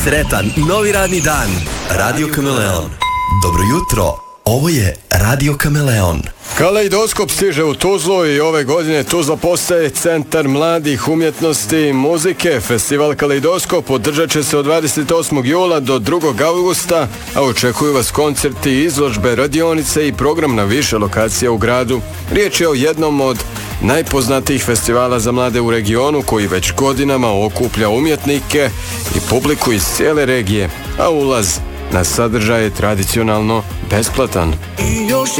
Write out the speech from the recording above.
Sretan novi radni dan. Radio Kameleon. Dobro jutro. Ovo je Radio Kameleon. Kaleidoskop stiže u Tuzlu i ove godine Tuzla postaje centar mladih umjetnosti i muzike. Festival Kaleidoskop održat će se od 28. jula do 2. augusta, a očekuju vas koncerti, izložbe, radionice i program na više lokacija u gradu. Riječ je o jednom od najpoznatijih festivala za mlade u regionu koji već godinama okuplja umjetnike i publiku iz cijele regije, a ulaz na sadržaj je tradicionalno besplatan.